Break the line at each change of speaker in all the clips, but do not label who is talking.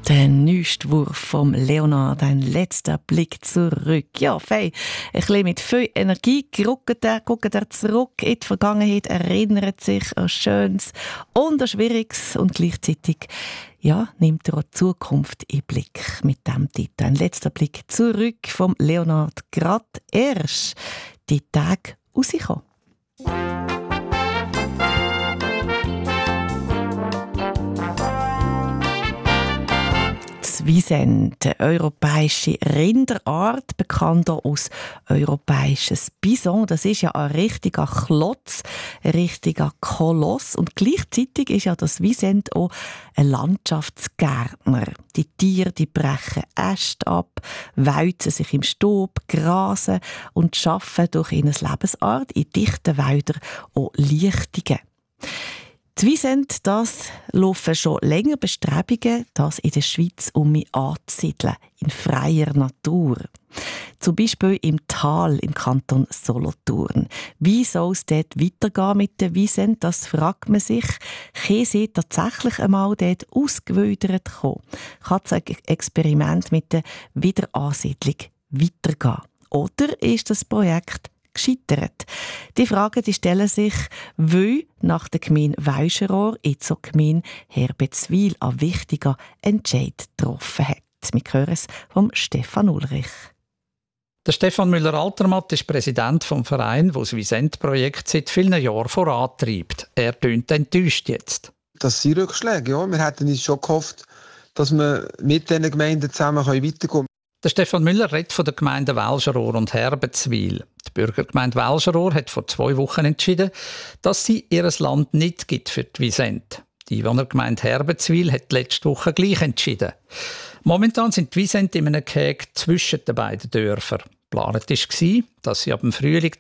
Der neueste Wurf vom Leonard, ein letzter Blick zurück. Ja, Fei, ein bisschen mit viel Energie guckt er zurück in die Vergangenheit, erinnert sich an Schönes und an Schwieriges und gleichzeitig nimmt er auch die Zukunft in den Blick mit diesem Titel. Ein letzter Blick zurück vom Leonard, gerade erst die Tage rausgekommen. Wiesent, eine europäische Rinderart, bekannt auch als europäisches Bison. Das ist ja ein richtiger Klotz, ein richtiger Koloss. Und gleichzeitig ist ja das Wiesent auch ein Landschaftsgärtner. Die Tiere, die brechen Äste ab, wälzen sich im Staub, grasen und schaffen durch ihre Lebensart in dichten Wäldern auch Lichtungen. Die Wiesent, das laufen schon länger Bestrebungen, das in der Schweiz anzusiedeln, in freier Natur. Zum Beispiel im Tal im Kanton Solothurn. Wie soll es dort weitergehen mit der Wiesent? Das fragt man sich. Kann sie tatsächlich einmal dort ausgewildert kommen? Kann das Experiment mit der Wiederansiedlung weitergehen? Oder ist das Projekt gescheitert? Die Fragen die stellen sich, weil nach der Gemeinde Wälscherohr jetzt auch die Gemeinde Herbentswil einen wichtigen Entscheid getroffen hat. Wir hören es vom Stefan Ulrich.
Der Stefan Müller-Altermatt ist Präsident vom Verein, der das Wiesent-Projekt seit vielen Jahren vorantreibt. Er tönt enttäuscht jetzt.
Das sind Rückschläge, ja. Wir hätten uns schon gehofft, dass wir mit diesen Gemeinden zusammen weitergehen können.
Der Stefan Müller redet von der Gemeinde Wälscherohr und Herbentswil. Die Bürgergemeinde Wälscherohr hat vor 2 Wochen entschieden, dass sie ihr Land nicht gibt für die Wiesent. Die Einwohnergemeinde Herbentswil hat letzte Woche gleich entschieden. Momentan sind die Wiesent in einem Gehege zwischen den beiden Dörfern. Geplant war, dass sie ab dem Frühling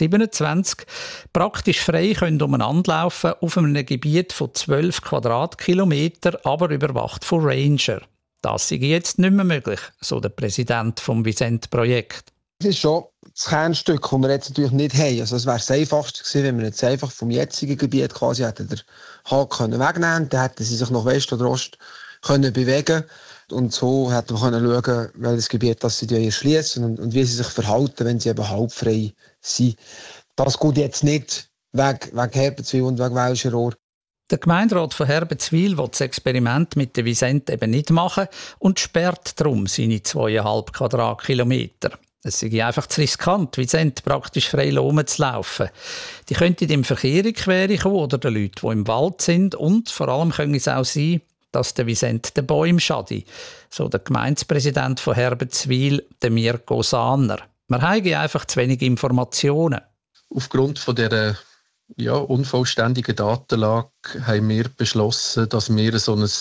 2027 praktisch frei umeinander laufen können auf einem Gebiet von 12 Quadratkilometern, aber überwacht von Ranger. Das sei jetzt nicht mehr möglich, so der Präsident des Wiesent-Projekts.
Das ist schon das Kernstück, das wir jetzt natürlich nicht haben. Also es wäre das Einfachste gewesen, wenn wir jetzt einfach vom jetzigen Gebiet quasi hätten den Haken wegnehmen können. Dann hätten sie sich nach West oder Ost können bewegen. Und so hätten wir schauen können, welches Gebiet das sie erschließen und wie sie sich verhalten, wenn sie eben halbfrei sind. Das geht jetzt nicht wegen Herbentswil und wegen Wälscherohr.
Der Gemeinderat von Herbentswil will das Experiment mit der Wiesent eben nicht machen und sperrt darum seine 2,5 Quadratkilometer. Es sei einfach zu riskant, Wiesent praktisch frei zu laufen. Die könnten im Verkehr in Quere kommen oder den Leuten, die im Wald sind. Und vor allem könnte es auch sein, dass der Wiesent den Bäumen schadet. So der Gemeindepräsident von Herbentswil, der Mirko Sahner. Wir haben einfach zu wenig Informationen.
Aufgrund von dieser unvollständigen Datenlage haben wir beschlossen, dass wir so ein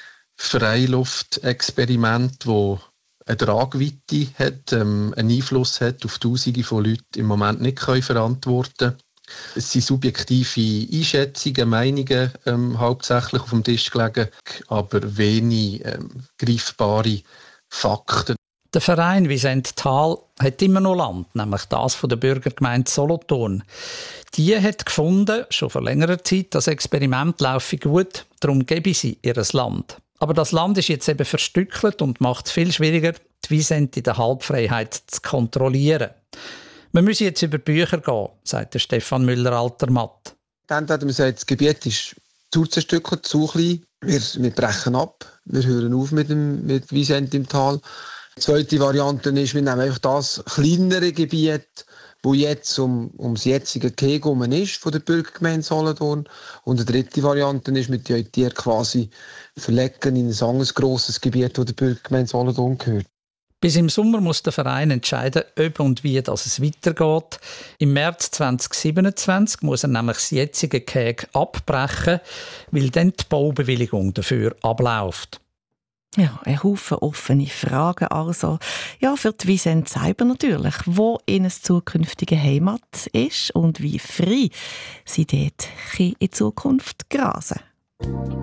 Freiluftexperiment, das eine Tragweite hat, einen Einfluss hat auf Tausende von Leuten, im Moment nicht verantworten können. Es sind subjektive Einschätzungen, Meinungen hauptsächlich auf dem Tisch gelegen, aber wenig greifbare Fakten.
Der Verein Wiesent Tal hat immer noch Land, nämlich das von der Bürgergemeinde Solothurn. Die hat gefunden, schon vor längerer Zeit, das Experiment laufe gut, darum gebe sie ihr Land. Aber das Land ist jetzt eben verstückelt und macht es viel schwieriger, die Wiesent in der Halbfreiheit zu kontrollieren. Wir müssen jetzt über Bücher gehen, sagt der Stefan Müller-Altermatt.
Dann hat man gesagt, das Gebiet ist zu zerstückelt, zu klein. Wir brechen ab, wir hören auf mit Wiesent im Tal. Die zweite Variante ist, wir nehmen einfach das kleinere Gebiet, das jetzt ums jetzige Gehege ist, von der Bürgergemeinde Solothurn. Und die dritte Variante ist, mit den Tieren quasi verlegen in ein anderes grosses Gebiet, das der Bürgergemeinde Solothurn gehört.
Bis im Sommer muss der Verein entscheiden, ob und wie es weitergeht. Im März 2027 muss er nämlich das jetzige Gehege abbrechen, weil dann die Baubewilligung dafür abläuft.
Ja, ein Haufen offene Fragen also. Ja, für die Wiesent selber natürlich, wo ihre zukünftige Heimat ist und wie frei sie dort in Zukunft grasen.